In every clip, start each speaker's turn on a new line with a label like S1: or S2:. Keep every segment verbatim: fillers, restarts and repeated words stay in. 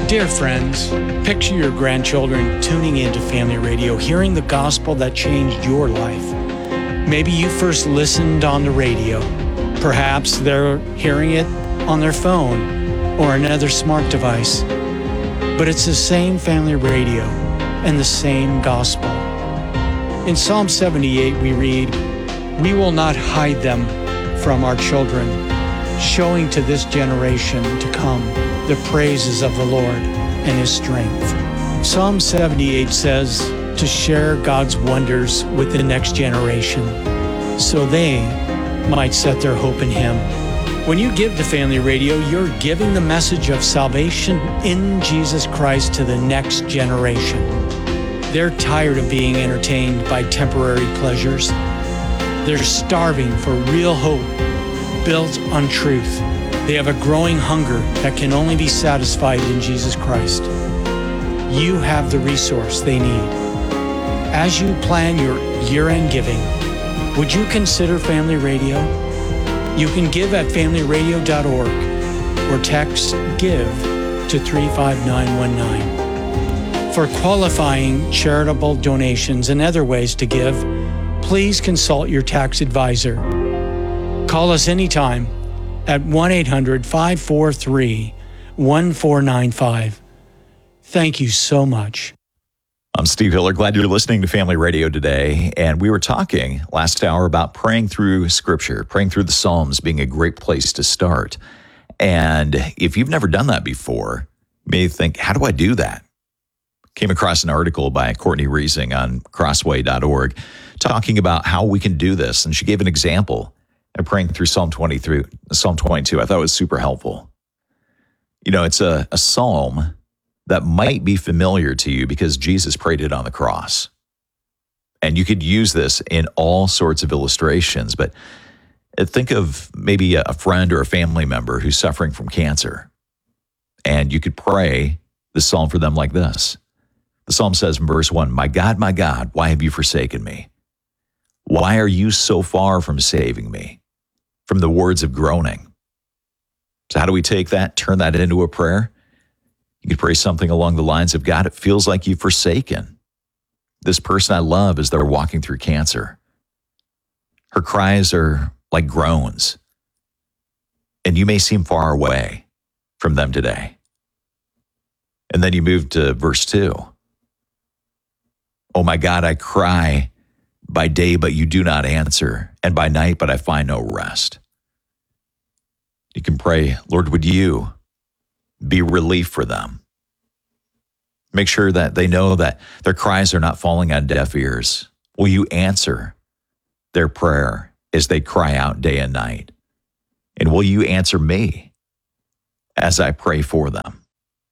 S1: Dear friends, picture your grandchildren tuning into Family Radio, hearing the gospel that changed your life. Maybe you first listened on the radio. Perhaps they're hearing it on their phone or another smart device. But it's the same Family Radio and the same gospel. In Psalm seventy-eight, we read, "We will not hide them from our children, showing to this generation to come the praises of the Lord and His strength." Psalm seventy-eight says to share God's wonders with the next generation so they might set their hope in Him. When you give to Family Radio, you're giving the message of salvation in Jesus Christ to the next generation. They're tired of being entertained by temporary pleasures. They're starving for real hope built on truth. They have a growing hunger that can only be satisfied in Jesus Christ. You have the resource they need. As you plan your year-end giving, would you consider Family Radio? You can give at family radio dot org or text GIVE to three five nine one nine. For qualifying charitable donations and other ways to give, please consult your tax advisor. Call us anytime at one eight hundred, five four three, one four nine five. Thank you so much.
S2: I'm Steve Hiller. Glad you're listening to Family Radio today. And we were talking last hour about praying through Scripture, praying through the Psalms being a great place to start. And if you've never done that before, you may think, how do I do that? Came across an article by Courtney Reesing on crossway dot org talking about how we can do this. And she gave an example of praying through Psalm twenty-three, Psalm twenty-two. I thought it was super helpful. You know, it's a, a psalm that might be familiar to you because Jesus prayed it on the cross. And you could use this in all sorts of illustrations, but think of maybe a friend or a family member who's suffering from cancer. And you could pray the psalm for them like this. The psalm says in verse one, "My God, my God, why have you forsaken me? Why are you so far from saving me?" From the words of groaning. So how do we take that, turn that into a prayer? You could pray something along the lines of, God, it feels like you've forsaken this person I love as they're walking through cancer. Her cries are like groans, and you may seem far away from them today. And then you move to verse two. "Oh my God, I cry by day, but you do not answer, and by night, but I find no rest." You can pray, Lord, would you be relief for them? Make sure that they know that their cries are not falling on deaf ears. Will you answer their prayer as they cry out day and night? And will you answer me as I pray for them?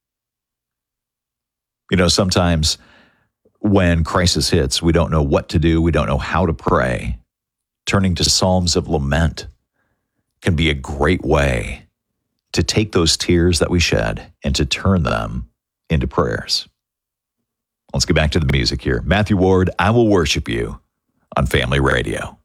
S2: You know, sometimes when crisis hits, we don't know what to do. We don't know how to pray. Turning to Psalms of lament can be a great way to take those tears that we shed and to turn them into prayers. Let's get back to the music here. Matthew Ward, "I Will Worship You" on Family Radio.